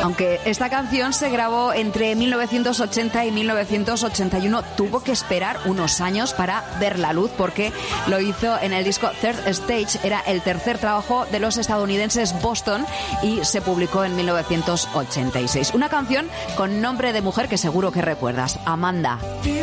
Aunque esta canción se grabó entre 1980 y 1981, tuvo que esperar unos años para ver la luz porque lo hizo en el disco Third Stage. Era el tercer trabajo de los estadounidenses Boston y se publicó en 1986. Una canción con nombre de mujer que seguro que recuerdas, Amanda.